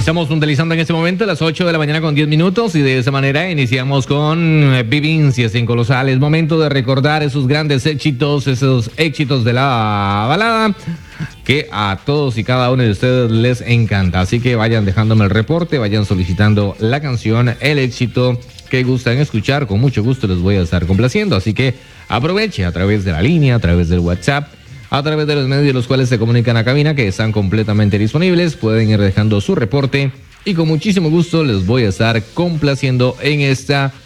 Estamos puntualizando en este momento a las 8 de la mañana con 10 minutos y de esa manera iniciamos con Vivencias en Colosales. Momento de recordar esos grandes éxitos, esos éxitos de la balada que a todos y cada uno de ustedes les encanta. Así que vayan dejándome el reporte, vayan solicitando la canción, el éxito que gustan escuchar. Con mucho gusto les voy a estar complaciendo. Así que aproveche a través de la línea, a través del WhatsApp, a través de los medios los cuales se comunican a cabina, que están completamente disponibles. Pueden ir dejando su reporte y con muchísimo gusto les voy a estar complaciendo en esta